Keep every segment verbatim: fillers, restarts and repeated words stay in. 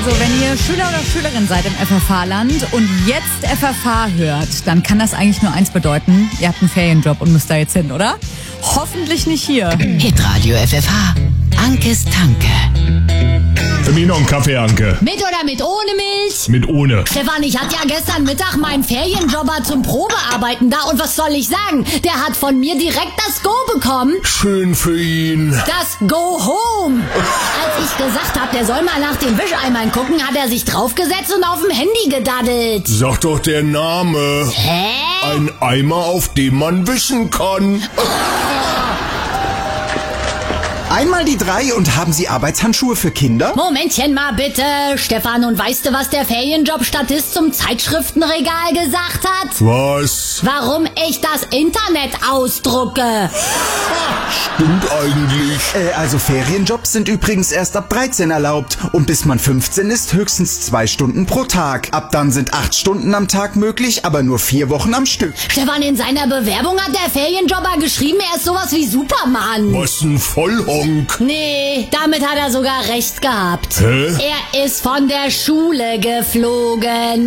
Also, wenn ihr Schüler oder Schülerin seid im F F H-Land und jetzt F F H hört, dann kann das eigentlich nur eins bedeuten. Ihr habt einen Ferienjob und müsst da jetzt hin, oder? Hoffentlich nicht hier. Hitradio F F H. Ankes Tanke. Für mich noch einen Kaffee, Anke. Mit oder mit ohne Milch? Mit ohne. Stefan, ich hatte ja gestern Mittag meinen Ferienjobber zum Probearbeiten da und was soll ich sagen? Der hat von mir direkt das Go bekommen. Schön für ihn. Das Go Home. Als ich gesagt habe, der soll mal nach den Wischeimern gucken, hat er sich draufgesetzt und auf dem Handy gedaddelt. Sag doch der Name. Hä? Ein Eimer, auf dem man wischen kann. Einmal die drei und haben Sie Arbeitshandschuhe für Kinder? Momentchen mal bitte, Stefan. Und weißt du, was der Ferienjob-Statist zum Zeitschriftenregal gesagt hat? Was? Warum ich das Internet ausdrucke. Stimmt eigentlich. Äh, also Ferienjobs sind übrigens erst ab dreizehn erlaubt. Und bis man fünfzehn ist, höchstens zwei Stunden pro Tag. Ab dann sind acht Stunden am Tag möglich, aber nur vier Wochen am Stück. Stefan, in seiner Bewerbung hat der Ferienjobber geschrieben, er ist sowas wie Superman. Was ein Vollhonk. Nee, damit hat er sogar recht gehabt. Hä? Er ist von der Schule geflogen.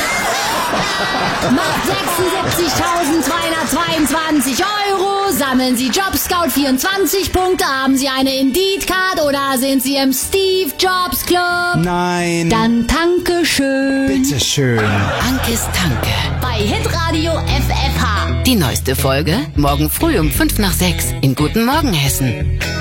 Macht sechsundsiebzigtausendzweihundertzweiundzwanzig Euro. Sammeln Sie Jobscout vierundzwanzig Punkte. Haben Sie eine Indeed-Card oder sind Sie im Steve Jobs Club? Nein. Dann danke schön. Bitteschön. Ankes Tanke. Bei Hitradio F F H. Die neueste Folge morgen früh um fünf nach sechs in Guten Morgen Hessen.